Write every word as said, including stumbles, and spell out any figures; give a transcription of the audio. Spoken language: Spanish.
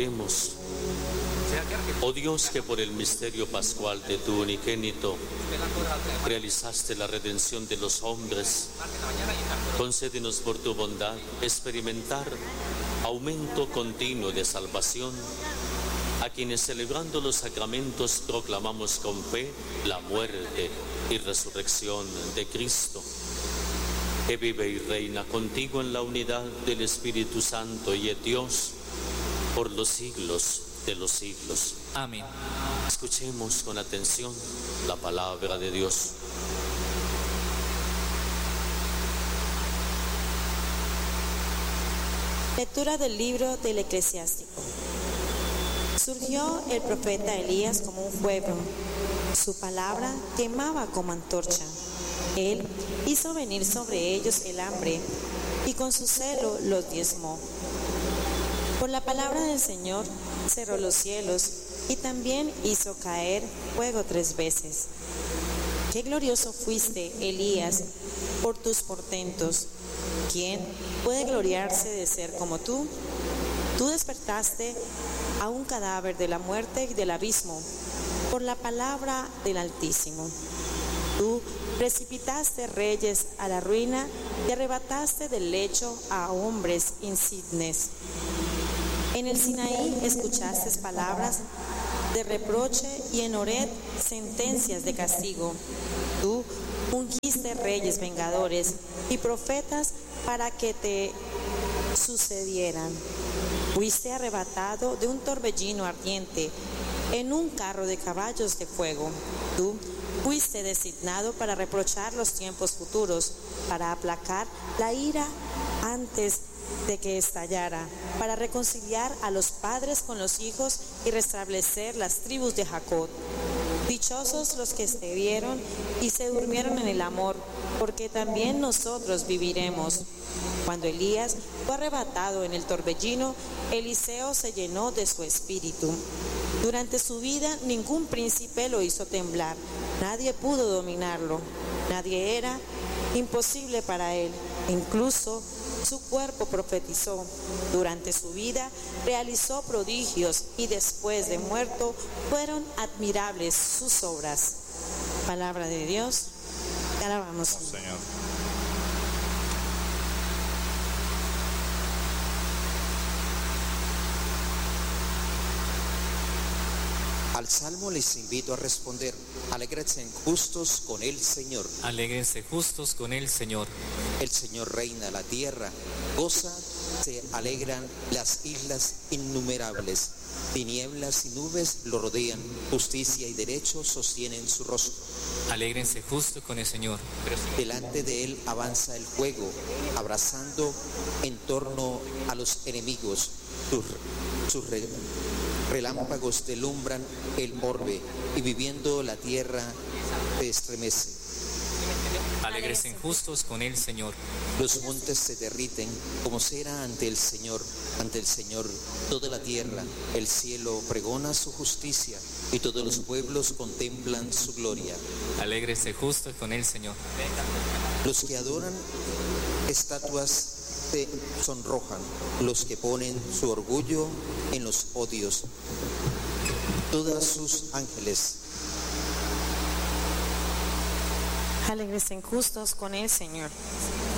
Oremos. Oh Dios, que por el misterio pascual de tu unigénito realizaste la redención de los hombres, concédenos por tu bondad experimentar aumento continuo de salvación a quienes celebrando los sacramentos proclamamos con fe la muerte y resurrección de Cristo, que vive y reina contigo en la unidad del Espíritu Santo y es Dios por los siglos de los siglos. Amén. Escuchemos con atención la palabra de Dios. Lectura del libro del Eclesiástico. Surgió el profeta Elías como un fuego. Su palabra quemaba como antorcha. Él hizo venir sobre ellos el hambre y con su celo los diezmó. Por la palabra del Señor cerró los cielos y también hizo caer fuego tres veces. Qué glorioso fuiste, Elías, por tus portentos. ¿Quién puede gloriarse de ser como tú? Tú despertaste a un cadáver de la muerte y del abismo por la palabra del Altísimo. Tú precipitaste reyes a la ruina y arrebataste del lecho a hombres insignes. En el Sinaí escuchaste palabras de reproche y en Horeb sentencias de castigo. Tú ungiste reyes vengadores y profetas para que te sucedieran. Fuiste arrebatado de un torbellino ardiente en un carro de caballos de fuego. Tú fuiste designado para reprochar los tiempos futuros, para aplacar la ira antes de que estallara, para reconciliar a los padres con los hijos y restablecer las tribus de Jacob. Dichosos los que se vieron y se durmieron en el amor, porque también nosotros viviremos. Cuando Elías fue arrebatado en el torbellino, Eliseo se llenó de su espíritu. Durante su vida ningún príncipe lo hizo temblar, nadie pudo dominarlo, nadie era imposible para él, incluso su cuerpo profetizó. Durante su vida realizó prodigios y después de muerto fueron admirables sus obras. Palabra de Dios, te alabamos, Señor. Al salmo les invito a responder: alégrense justos con el Señor. Alégrense justos con el Señor. El Señor reina la tierra, goza, se alegran las islas innumerables. Tinieblas y nubes lo rodean, justicia y derecho sostienen su rostro. Alégrense justos con el Señor. Delante de él avanza el fuego, abrazando en torno a los enemigos. Sus, sus re, relámpagos delumbran el orbe y viviendo la tierra se estremece. Alégrense justos con el Señor. Los montes se derriten como cera ante el Señor, ante el Señor toda la tierra. El cielo pregona su justicia y todos los pueblos contemplan su gloria. Alégrense justos con el Señor. Los que adoran estatuas se sonrojan, los que ponen su orgullo en los odios. Todos sus ángeles alégrense justos con el Señor.